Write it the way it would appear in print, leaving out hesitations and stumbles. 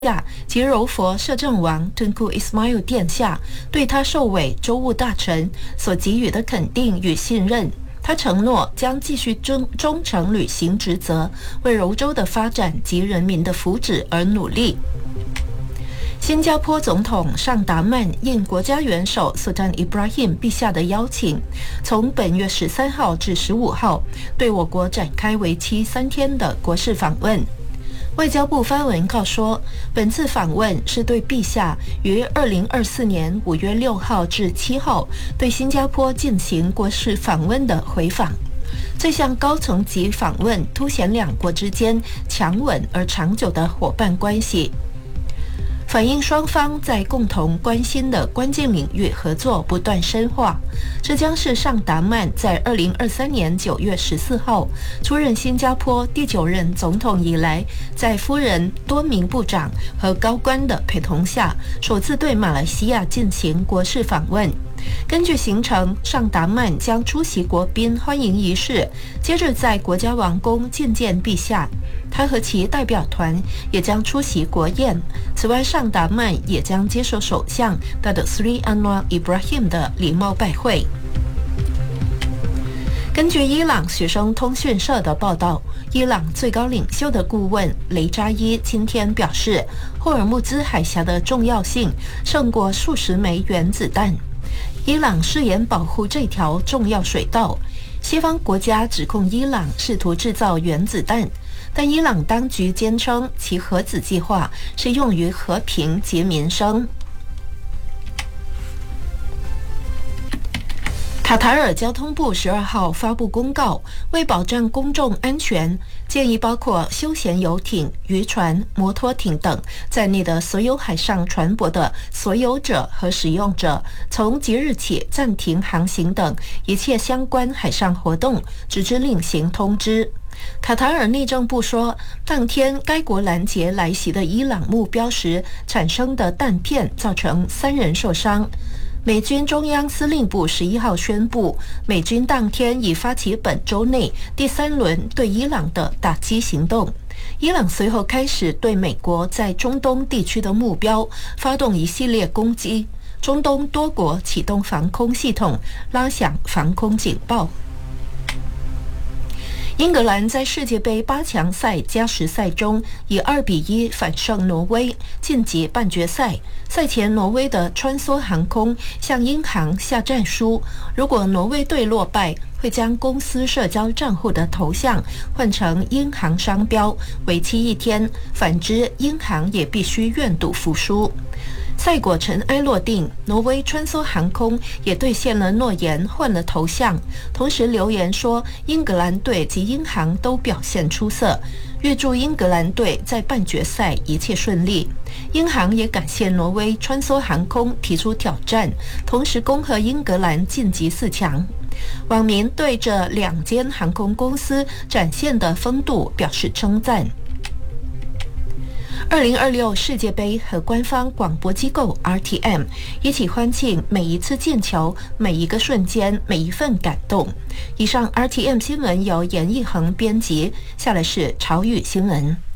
下及柔佛摄政王 Tunku Ismail 殿下对他受委州务大臣所给予的肯定与信任。他承诺将继续忠诚履行职责，为柔州的发展及人民的福祉而努力。新加坡总统尚达曼应国家元首 Sultan Ibrahim 陛下的邀请，从本月13号至15号对我国展开为期3天的国事访问。外交部发文告说，本次访问是对陛下于2024年5月6号至7号对新加坡进行国事访问的回访。这项高层级访问凸显两国之间强稳而长久的伙伴关系，反映双方在共同关心的关键领域合作不断深化。这将是尚达曼在2023年9月14号出任新加坡第9任总统以来，在夫人、多名部长和高官的陪同下，首次对马来西亚进行国事访问。根据行程，尚达曼将出席国宾欢迎仪式，接着在国家王宫觐见陛下。他和其代表团也将出席国宴。此外，尚达曼也将接受首相 Datuk Seri Anwar Ibrahim 的礼貌拜会。根据伊朗学生通讯社的报道，伊朗最高领袖的顾问雷扎伊今天表示，霍尔木兹海峡的重要性胜过数十枚原子弹。伊朗誓言保护这条重要水道。西方国家指控伊朗试图制造原子弹，但伊朗当局坚称其核子计划是用于和平及民生。卡塔尔交通部12号发布公告，为保障公众安全，建议包括休闲游艇、渔船、摩托艇等在内的所有海上船舶的所有者和使用者，从即日起暂停航行等一切相关海上活动，直至另行通知。卡塔尔内政部说，当天该国拦截来袭的伊朗目标时产生的弹片造成3人受伤。美军中央司令部11号宣布，美军当天已发起本周内第3轮对伊朗的打击行动。伊朗随后开始对美国在中东地区的目标发动一系列攻击，中东多国启动防空系统，拉响防空警报。英格兰在世界杯8强赛加时赛中以2-1反胜挪威，晋级半决赛。赛前，挪威的穿梭航空向英航下战书，如果挪威队落败，会将公司社交账户的头像换成英航商标，为期1天；反之，英航也必须愿赌服输。赛果尘埃落定，挪威穿梭航空也兑现了诺言，换了头像，同时留言说英格兰队及英航都表现出色，预祝英格兰队在半决赛一切顺利。英航也感谢挪威穿梭航空提出挑战，同时恭贺英格兰晋级4强。网民对这2间航空公司展现的风度表示称赞。2026世界杯和官方广播机构 RTM 一起欢庆每一次进球、每一个瞬间、每一份感动。以上 RTM 新闻由严义恒编辑，下来是潮语新闻。